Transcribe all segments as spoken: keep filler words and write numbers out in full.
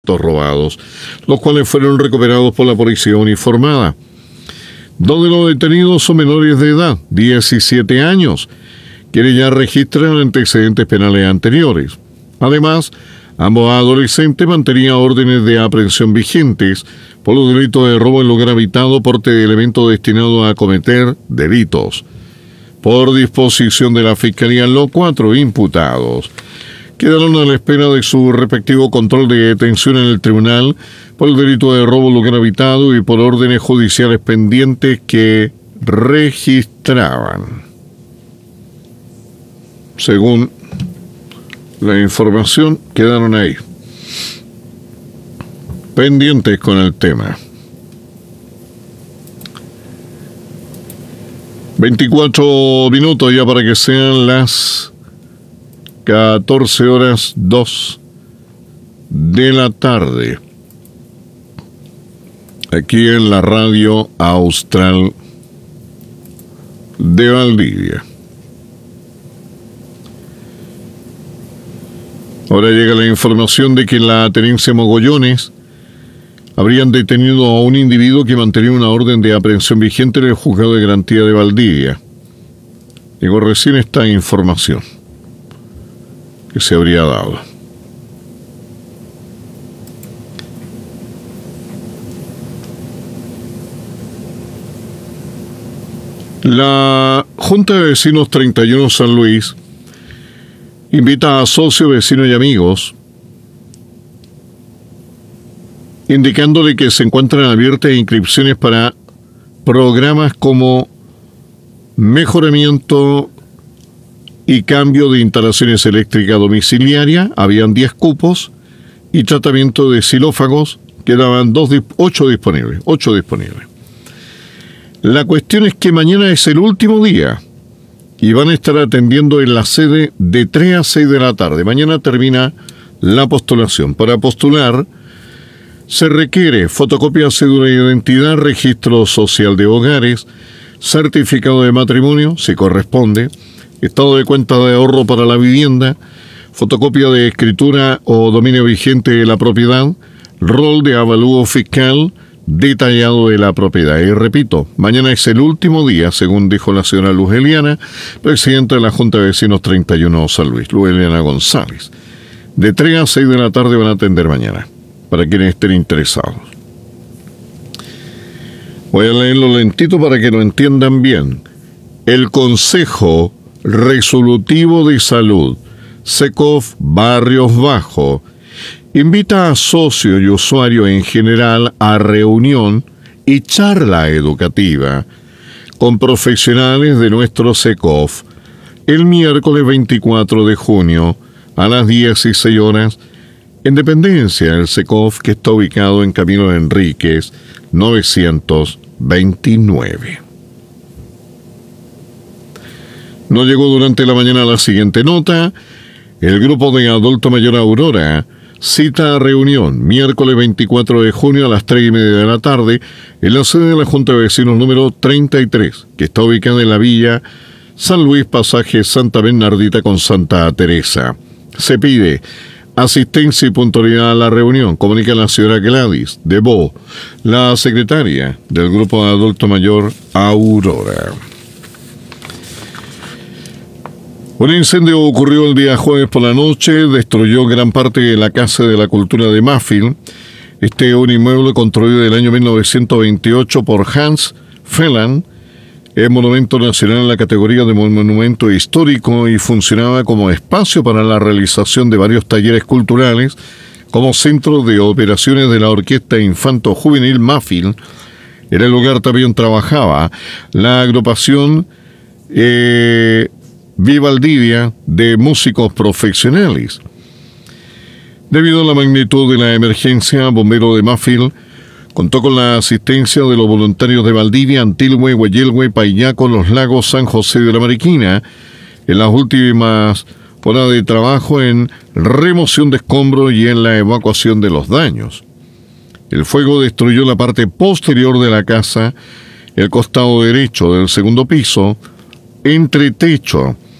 robados, los cuales fueron recuperados por la policía uniformada. Dos de los detenidos son menores de edad, diecisiete años, quienes ya registran antecedentes penales anteriores. Además, ambos adolescentes mantenían órdenes de aprehensión vigentes por los delitos de robo en lugar habitado, porte de elementos destinados a cometer delitos. Por disposición de la Fiscalía, los cuatro imputados quedaron a la espera de su respectivo control de detención en el tribunal por el delito de robo en lugar habitado y por órdenes judiciales pendientes que registraban. Según la información, quedaron ahí, pendientes con el tema. veinticuatro minutos ya para que sean las catorce horas dos de la tarde. Aquí en la radio Austral de Valdivia. Ahora llega la información de que en la tenencia Mogollones habrían detenido a un individuo que mantenía una orden de aprehensión vigente en el juzgado de garantía de Valdivia. Llegó recién esta información que se habría dado. La Junta de Vecinos treinta y uno San Luis invita a socios, vecinos y amigos, indicándole que se encuentran abiertas inscripciones para programas como mejoramiento y cambio de instalaciones eléctricas domiciliarias, habían diez cupos, y tratamiento de xilófagos, quedaban dos, ocho disponibles, ocho disponibles. La cuestión es que mañana es el último día y van a estar atendiendo en la sede de tres a seis de la tarde. Mañana termina la postulación. Para postular se requiere fotocopia de cédula de identidad, registro social de hogares, certificado de matrimonio, si corresponde, estado de cuenta de ahorro para la vivienda, fotocopia de escritura o dominio vigente de la propiedad, rol de avalúo fiscal detallado de la propiedad. Y repito, mañana es el último día, según dijo la señora Luz Eliana, presidenta de la Junta de Vecinos treinta y uno San Luis, Luz Eliana González. De tres a seis de la tarde van a atender mañana, para quienes estén interesados. Voy a leerlo lentito para que lo entiendan bien. El Consejo Resolutivo de Salud, SECOF Barrios Bajos, invita a socios y usuarios en general a reunión y charla educativa con profesionales de nuestro SECOF el miércoles veinticuatro de junio a las dieciséis horas en dependencia del SECOF, que está ubicado en Camino de Enríquez novecientos veintinueve. No llegó durante la mañana la siguiente nota. El grupo de Adulto Mayor Aurora cita a reunión miércoles veinticuatro de junio a las tres y media de la tarde en la sede de la Junta de Vecinos número treinta y tres, que está ubicada en la villa San Luis, pasaje Santa Bernardita con Santa Teresa. Se pide asistencia y puntualidad a la reunión. Comunica la señora Gladys de Bo, la secretaria del grupo de Adulto Mayor Aurora. Un incendio ocurrió el día jueves por la noche, destruyó gran parte de la Casa de la Cultura de Mafil. Este es un inmueble construido del año mil novecientos veintiocho por Hans Phelan. Es monumento nacional en la categoría de monumento histórico y funcionaba como espacio para la realización de varios talleres culturales, como centro de operaciones de la Orquesta Infanto Juvenil Mafil. En el lugar también trabajaba la agrupación eh, Vivaldivia de músicos profesionales. Debido a la magnitud de la emergencia, Bombero de Mafil contó con la asistencia de los voluntarios de Valdivia, Antilhue, Hueyelhue, Payaco, Los Lagos, San José de la Mariquina, en las últimas horas de trabajo en remoción de escombros y en la evacuación de los daños. El fuego destruyó la parte posterior de la casa, el costado derecho del segundo piso, entretecho,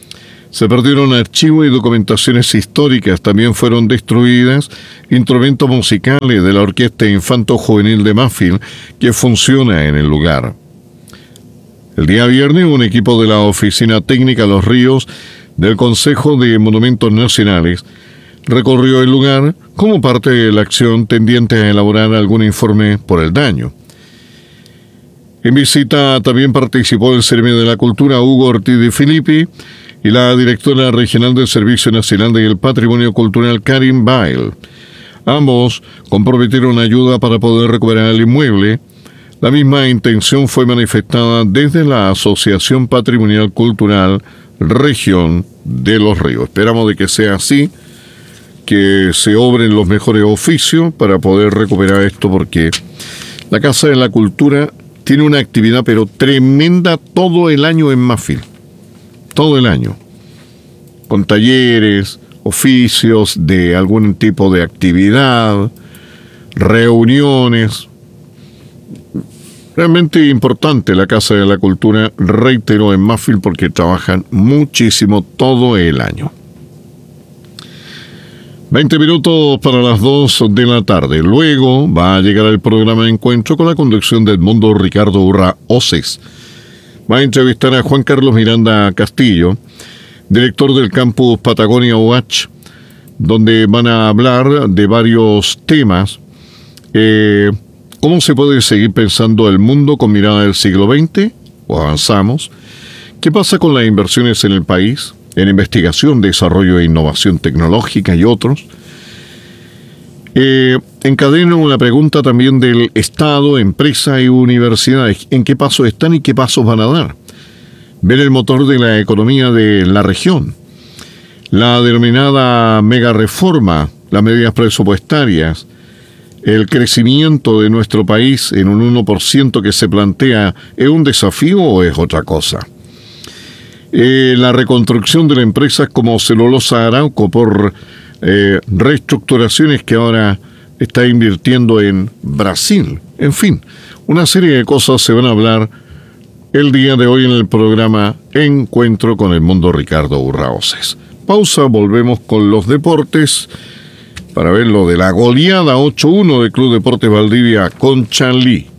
Se perdieron archivos y documentaciones históricas, también fueron destruidas instrumentos musicales de la Orquesta Infanto Juvenil de Mafil que funciona en el lugar. El día viernes, un equipo de la Oficina Técnica Los Ríos del Consejo de Monumentos Nacionales recorrió el lugar como parte de la acción tendiente a elaborar algún informe por el daño. En visita también participó el Ceremia de la Cultura Hugo Ortiz de Filippi y la directora regional del Servicio Nacional del Patrimonio Cultural Karin Bail. Ambos comprometieron ayuda para poder recuperar el inmueble. La misma intención fue manifestada desde la Asociación Patrimonial Cultural Región de Los Ríos. Esperamos de que sea así, que se obren los mejores oficios para poder recuperar esto, porque la Casa de la Cultura tiene una actividad pero tremenda todo el año en Mafil. Todo el año, con talleres, oficios de algún tipo de actividad, reuniones. Realmente importante la Casa de la Cultura, reitero, en Mafil, porque trabajan muchísimo todo el año. veinte minutos para las dos de la tarde. Luego va a llegar el programa de Encuentro con la conducción de Edmundo Ricardo Urra Oces. Va a entrevistar a Juan Carlos Miranda Castillo, director del campus Patagonia U H, donde van a hablar de varios temas. Eh, ¿Cómo se puede seguir pensando el mundo con mirada del siglo veinte? ¿O avanzamos? ¿Qué pasa con las inversiones en el país, en investigación, desarrollo e innovación tecnológica y otros? Eh, encadeno una pregunta también del Estado, empresa y universidades. ¿En qué pasos están y qué pasos van a dar? Ver el motor de la economía de la región. La denominada mega reforma, las medidas presupuestarias, el crecimiento de nuestro país en un uno por ciento que se plantea, ¿es un desafío o es otra cosa? Eh, la reconstrucción de la empresa como Celulosa Arauco por eh, reestructuraciones que ahora está invirtiendo en Brasil. En fin, una serie de cosas se van a hablar el día de hoy en el programa Encuentro con Edmundo Ricardo Urra Oces. Pausa, volvemos con los deportes para ver lo de la goleada ocho uno del Club Deportes Valdivia con Chanlí.